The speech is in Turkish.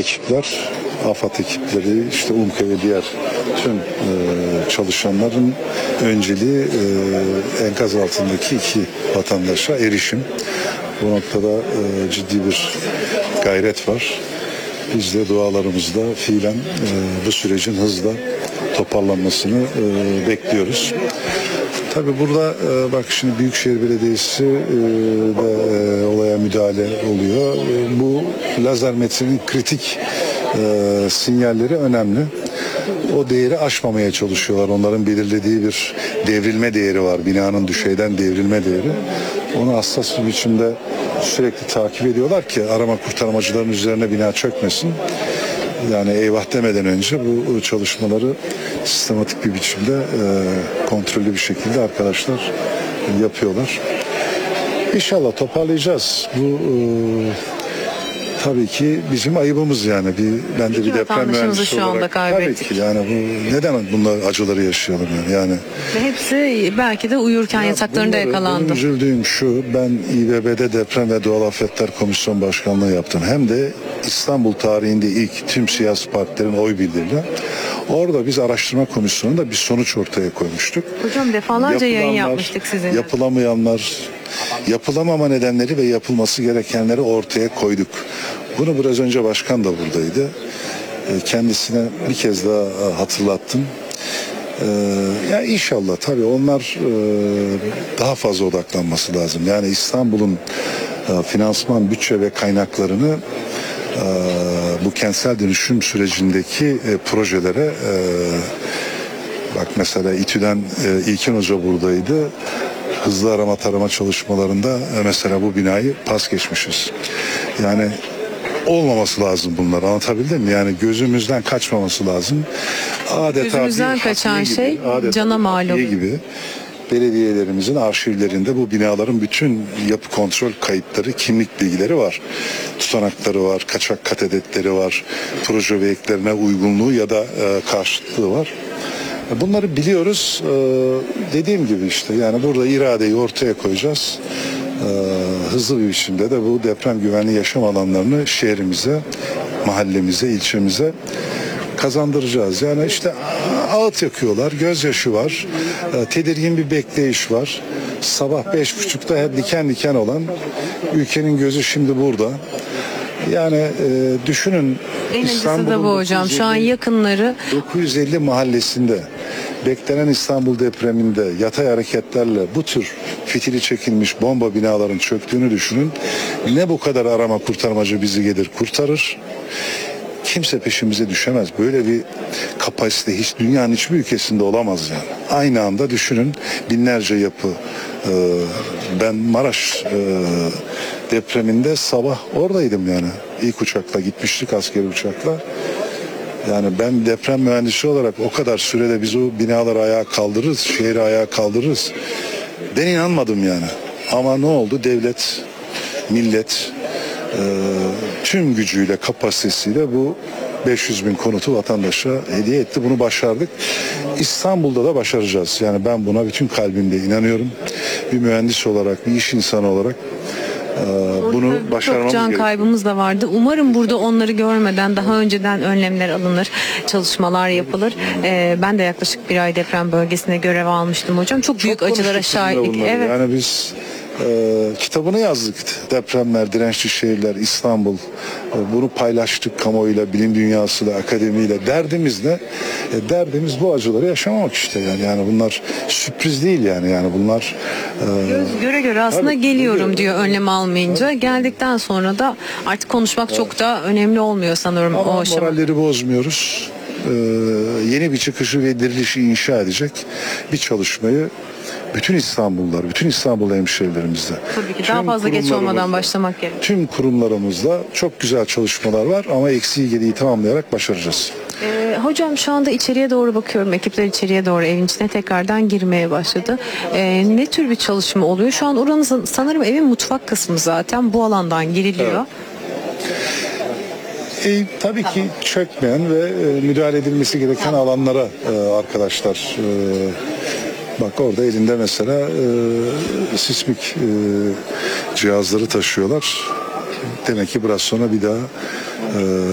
ekipler, AFAD ekipleri, işte UMKE ve diğer tüm çalışanların önceliği enkaz altındaki 2 vatandaşa erişim. Bu noktada ciddi bir gayret var. Biz de dualarımızda fiilen bu sürecin hızla toparlanmasını bekliyoruz. Tabii burada bak şimdi Büyükşehir Belediyesi de olaya müdahale oluyor. Bu lazer metrinin kritik sinyalleri önemli. O değeri aşmamaya çalışıyorlar. Onların belirlediği bir devrilme değeri var. Binanın düşeyden devrilme değeri. Onu hassas bir biçimde sürekli takip ediyorlar ki arama kurtarmacıların üzerine bina çökmesin. Yani eyvah demeden önce bu çalışmaları sistematik bir biçimde kontrollü bir şekilde arkadaşlar yapıyorlar. İnşallah toparlayacağız. Bu tabii ki bizim ayıbımız yani. Ben de bir deprem mühendisi olarak tabii ki yani neden bunlar acıları yaşayalım yani. Ve hepsi belki de uyurken yataklarında yakalandı. Benim üzüldüğüm şu, ben İBB'de Deprem ve Doğal Afetler Komisyon Başkanlığı yaptım. Hem de İstanbul tarihinde ilk tüm siyasi partilerin oy birliğiyle. Orada biz araştırma komisyonunda bir sonuç ortaya koymuştuk. Hocam defalarca yayın yapmıştık sizinle. Yapılamayanlar, yapılamama nedenleri ve yapılması gerekenleri ortaya koyduk. Bunu biraz önce başkan da buradaydı. Kendisine bir kez daha hatırlattım. Yani inşallah tabii onlar daha fazla odaklanması lazım. Yani İstanbul'un finansman, bütçe ve kaynaklarını bu kentsel dönüşüm sürecindeki projelere bak mesela İTÜ'den İlkin Hoca buradaydı. Hızlı arama tarama çalışmalarında mesela bu binayı pas geçmişiz. Yani olmaması lazım bunlar, anlatabildim mi? Yani gözümüzden kaçmaması lazım. Adeta gözümüzden kaçan şey cana mal oluyor gibi. Belediyelerimizin arşivlerinde bu binaların bütün yapı kontrol kayıtları, kimlik bilgileri var. Tutanakları var, kaçak kat edetleri var, proje ve eklerine uygunluğu ya da karşıtlığı var. Bunları biliyoruz. Dediğim gibi işte yani burada iradeyi ortaya koyacağız. Hızlı bir biçimde de bu deprem güvenli yaşam alanlarını şehrimize, mahallemize, ilçemize kazandıracağız. Yani işte ağıt yakıyorlar, gözyaşı var, tedirgin bir bekleyiş var. Sabah 5.30'da diken diken olan ülkenin gözü şimdi burada. Yani düşünün en acısı da bu hocam. Şu an yakınları 950 mahallesinde beklenen İstanbul depreminde yatay hareketlerle bu tür fitili çekilmiş bomba binaların çöktüğünü düşünün. Ne bu kadar arama kurtarmacı bizi gelir kurtarır. Kimse peşimize düşemez. Böyle bir kapasite hiç dünyanın hiçbir ülkesinde olamaz yani. Aynı anda düşünün binlerce yapı. Ben Maraş depreminde sabah oradaydım yani. İlk uçakla gitmiştik, askeri uçakla. Yani ben deprem mühendisi olarak o kadar sürede biz o binaları ayağa kaldırırız, şehri ayağa kaldırırız. Ben inanmadım yani. Ama ne oldu? Devlet, millet tüm gücüyle, kapasitesiyle bu 500 bin konutu vatandaşa hediye etti. Bunu başardık. İstanbul'da da başaracağız. Yani ben buna bütün kalbimle inanıyorum. Bir mühendis olarak, bir iş insanı olarak bunu başarmamız can gerekiyor. kaybımız da vardı. Umarım burada onları görmeden daha önceden önlemler alınır, çalışmalar yapılır. Ben de yaklaşık bir ay deprem bölgesinde görev almıştım hocam. Çok büyük acılara şahitlik. Evet. Yani biz kitabını yazdık. Depremler, dirençli şehirler, İstanbul. Bunu paylaştık kamuoyuyla, bilim dünyasıyla, akademiyle. Derdimiz ne? Derdimiz bu acıları yaşamamak işte yani. Yani bunlar sürpriz değil yani. Yani bunlar göz göre göre aslında geliyorum diyor önlem almayınca. Geldikten sonra da artık konuşmak çok da önemli olmuyor sanırım. Ama o aşama. moralleri bozmuyoruz. Yeni bir çıkışı ve dirilişi inşa edecek bir çalışmayı bütün İstanbullular, bütün İstanbul hemşehrilerimizde. Tabii ki daha fazla geç olmadan başlamak gerekiyor. Tüm kurumlarımızda çok güzel çalışmalar var ama eksiği gediği tamamlayarak başaracağız. Hocam şu anda içeriye doğru bakıyorum. Ekipler içeriye doğru evin içine tekrardan girmeye başladı. Ne tür bir çalışma oluyor? Şu an oranın sanırım evin mutfak kısmı zaten bu alandan giriliyor. Evet. Tabii ki çökmeyen ve müdahale edilmesi gereken alanlara arkadaşlar bak orada elinde mesela sismik cihazları taşıyorlar. Demek ki biraz sonra bir daha